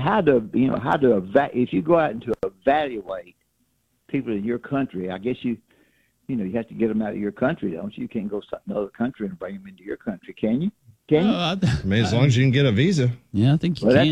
how to if you go out and to evaluate people in your country, I guess you have to get them out of your country, don't you? You can't go to another country and bring them into your country, can you? Can you? I mean, as long as you can get a visa. Yeah, I think you can.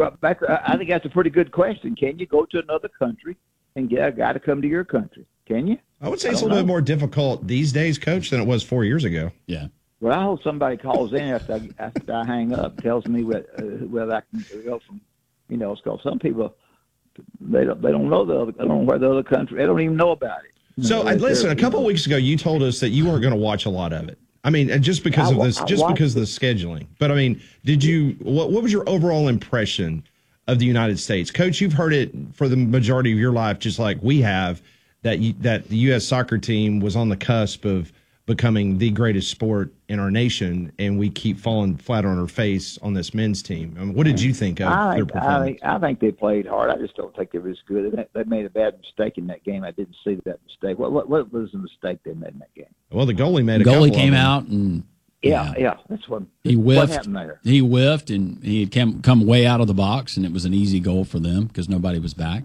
I think that's a pretty good question. Can you go to another country and get a guy to come to your country? Can you? I would say it's a little bit more difficult these days, Coach, than it was 4 years ago. Yeah. Well, I hope somebody calls in after I hang up, tells me whether I can go from, because some people they don't know I don't know where the other country. They don't even know about it. So, listen, a couple of weeks ago, you told us that you weren't going to watch a lot of it. I mean, just because of the scheduling. But I mean, did you? What was your overall impression of the United States, Coach? You've heard it for the majority of your life, just like we have. That the U.S. soccer team was on the cusp of becoming the greatest sport in our nation, and we keep falling flat on our face on this men's team. I mean, what did you think of their performance? I think they played hard. I just don't think they were as good. They made a bad mistake in that game. I didn't see that mistake. What was the mistake they made in that game? Well, the goalie made a couple goalie came out and yeah, that's what he whiffed. What happened there? He whiffed, and he had come way out of the box, and it was an easy goal for them because nobody was back.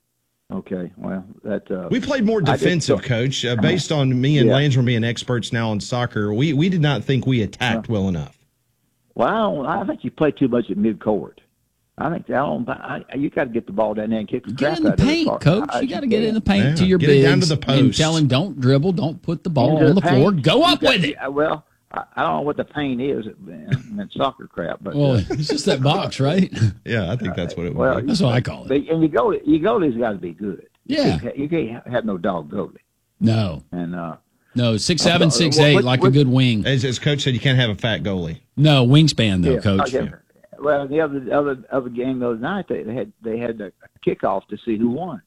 Okay, well, we played more defensive, Coach. Based on me and Landrum being experts now in soccer, we did not think we attacked well enough. Well, I think you play too much at midcourt. I think you got to get the ball down there and kick the crap out of it. Get in the paint, Coach. You got to get in the paint to your bigs down to the post. And tell him don't dribble, don't put the ball on the floor. Go up with it. Well, I don't know what the paint is in soccer crap, but it's just that box, right? Yeah, I think that's what it was. That's what I call it. And your goalie's got to be good. Yeah, you can't have no dog goalie. No, and no 6'7", 6'8", like a good wing. As Coach said, you can't have a fat goalie. No wingspan though, Coach. Okay. Well, the other game the other night they had a kickoff to see who won.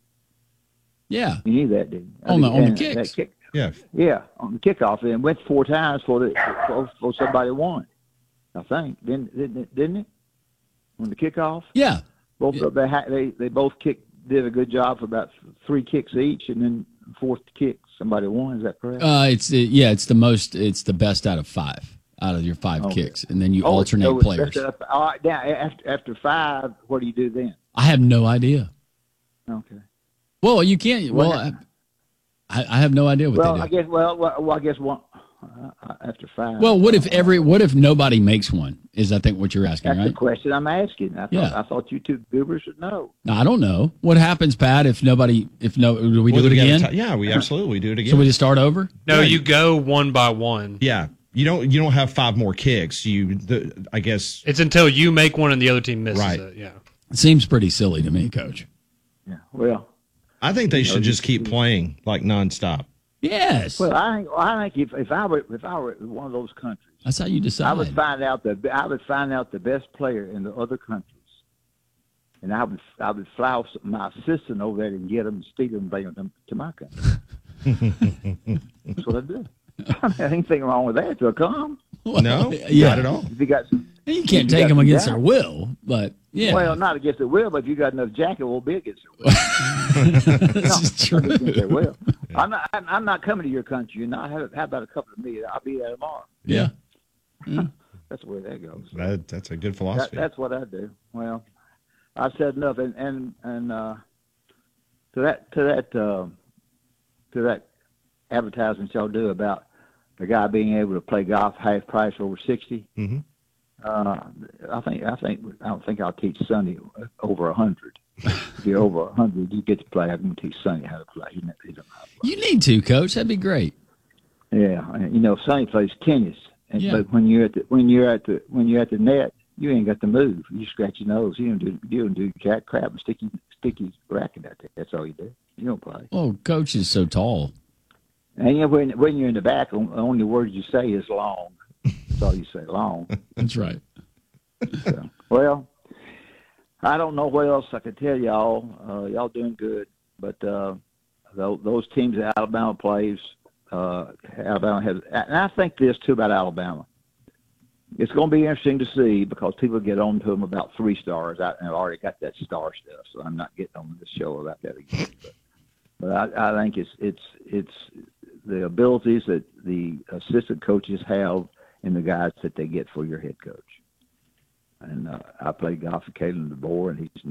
Yeah, you knew that, didn't you? On the kicks. Yeah, on the kickoff, and went 4 times for somebody won. I think didn't it? On the kickoff. Yeah. Both they both did a good job for about 3 kicks each, and then fourth kick somebody won. Is that correct? It's the best out of 5 out of your 5 kicks, and then you alternate players. All right, now after 5, what do you do then? I have no idea. Okay. Well, you can't. I have no idea what they do. I guess one after 5. Well, what if nobody makes one? Is I think what you're asking, That's right? the question I'm asking. I thought you two goobers would know. No, I don't know. What happens, Pat, if do we do it again? Yeah, we absolutely do it again. So we just start over? No, you go one by one. Yeah. You don't have 5 more kicks. I guess it's until you make one and the other team misses it. Yeah. It seems pretty silly to me, Coach. Yeah. Well, I think they should just keep playing like nonstop. Yes. Well, I think if I were one of those countries, that's how you decide. I would find out the best player in the other countries, and I would fly my assistant over there and get them and steal them and bring them to my country. That's what I do. There anything wrong with that? To come? No, not at all. If you got some, you can't take them against their will, but yeah. Well, not against their will, but if you got enough jacket, it won't be against their will. That's true. Against their will. I'm not coming to your country. You know, how about a couple of me? I'll be there tomorrow. Yeah. That's the way that goes. That's a good philosophy. That's what I do. Well, I've said enough, and to that advertisement y'all do about the guy being able to play golf half price over 60. Mm-hmm. I don't think I'll teach Sonny over 100. If you're over 100, you get to play. I'm going to teach Sonny how to play. He don't know how to play. You need to, Coach. That'd be great. Yeah, Sonny plays tennis, but when you're at the net, you ain't got to move. You scratch your nose. You don't do jack crap and stick your racket out there. That's all you do. You don't play. Oh, Coach is so tall. And when you're in the back, the only word you say is long. That's all you say, long. That's right. So, well, I don't know what else I could tell y'all. Y'all doing good, but those teams that Alabama plays, Alabama has, and I think this too about Alabama. It's going to be interesting to see because people get on to them about 3 stars. And I've already got that star stuff, so I'm not getting on this show about that again. But I think it's the abilities that the assistant coaches have and the guys that they get for your head coach. And I played golf with Kalen DeBoer, and he's